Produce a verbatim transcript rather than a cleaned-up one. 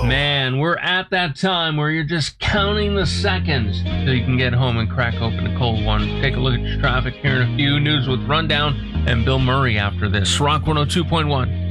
Man, we're at that time where you're just counting the seconds so you can get home and crack open a cold one. Take a look at your traffic here in a few. News with Rundown and Bill Murray after this. Rock one oh two point one.